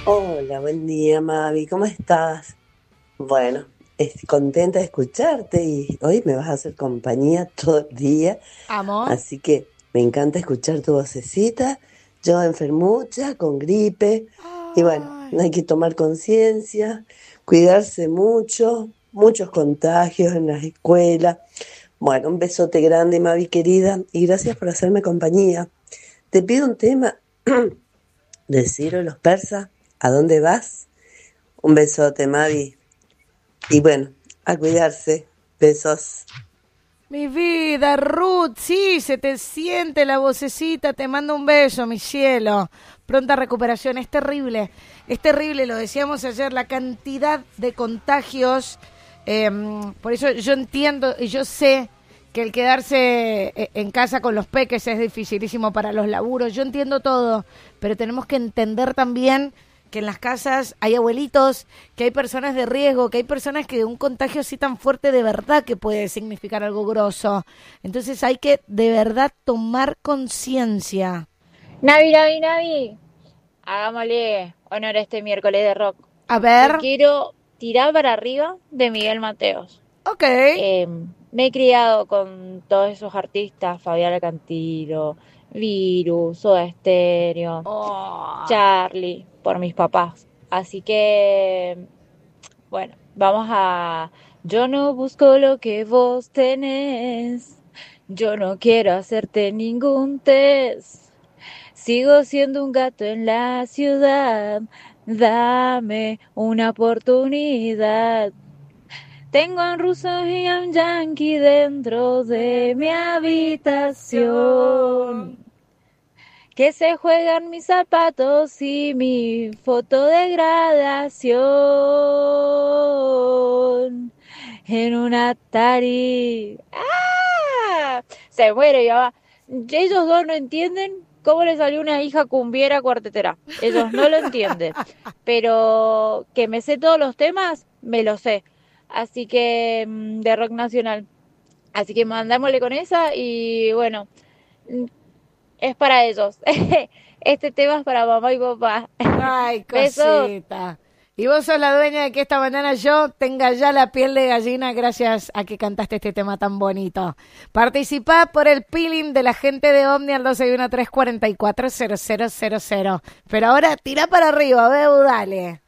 Hola, buen día, Mavi. ¿Cómo estás? Bueno, estoy contenta de escucharte y hoy me vas a hacer compañía todo el día, Amo. así que me encanta escuchar tu vocecita. Yo enfermucha, con gripe, y bueno, Ay, hay que tomar conciencia, cuidarse mucho, muchos contagios en las escuelas. Bueno, un besote grande, Mavi querida, y gracias por hacerme compañía. Te pido un tema de Ciro y los persas. ¿A dónde vas? Un besote, Mavi. Y bueno, a cuidarse. Besos. mi vida, Ruth, sí, se te siente la vocecita, te mando un beso, mi cielo. Pronta recuperación, es terrible, lo decíamos ayer, la cantidad de contagios. Por eso yo entiendo y yo sé que el quedarse en casa con los peques es dificilísimo para los laburos, yo entiendo todo, pero tenemos que entender también que en las casas hay abuelitos, que hay personas de riesgo, que hay personas que un contagio así tan fuerte de verdad que puede significar algo grosso. Entonces hay que de verdad tomar conciencia. Navi, Navi, Navi, hagámosle honor a este miércoles de rock. A Yo ver, quiero tirar para arriba de Miguel Mateos. ok. Eh, Me he criado con todos esos artistas, Fabián Cantilo, Virus, Soda Stereo, Oh. Charlie, por mis papás. Así que, bueno, vamos a... Yo no busco lo que vos tenés. Yo no quiero hacerte ningún test. Sigo siendo un gato en la ciudad. Dame una oportunidad. Tengo a un ruso y a un yankee dentro de mi habitación. Que se juegan mis zapatos y mi foto de gradación. En un Atari. ¡Ah! Se muere, ya va. Ellos dos no entienden cómo le salió una hija cumbiera cuartetera. Ellos no lo entienden. Pero que me sé todos los temas, me lo sé. Así que de rock nacional. Así que mandámosle con esa y bueno, mm, es para ellos. Este tema es para mamá y papá. Ay, Besos. cosita. Y vos sos la dueña de que esta mañana yo tenga ya la piel de gallina gracias a que cantaste este tema tan bonito. Participá por el peeling de la gente de Omni al 261-344-0000. Pero ahora tira para arriba, Beu, dale.